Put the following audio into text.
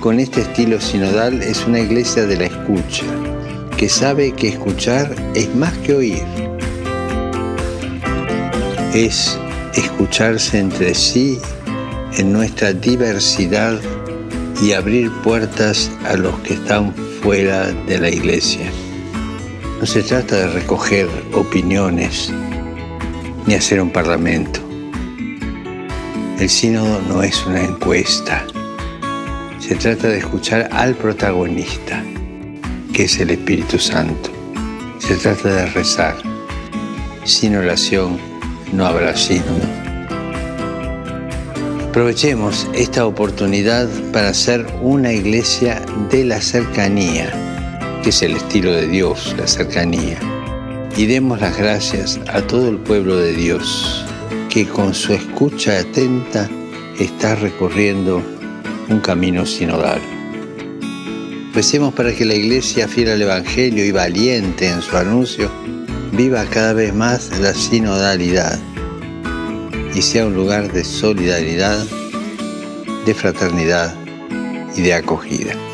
con este estilo sinodal es una iglesia de la escucha, que sabe que escuchar es más que oír. Es escucharse entre sí en nuestra diversidad y abrir puertas a los que están fuera de la iglesia. No se trata de recoger opiniones ni hacer un parlamento. El sínodo no es una encuesta. Se trata de escuchar al protagonista, que es el Espíritu Santo. Se trata de rezar. Sin oración no habrá sínodo. Aprovechemos esta oportunidad para ser una iglesia de la cercanía, que es el estilo de Dios, la cercanía. Y demos las gracias a todo el pueblo de Dios, que con su escucha atenta está recorriendo un camino sinodal. Recemos para que la iglesia, fiel al Evangelio y valiente en su anuncio, viva cada vez más la sinodalidad y sea un lugar de solidaridad, de fraternidad y de acogida.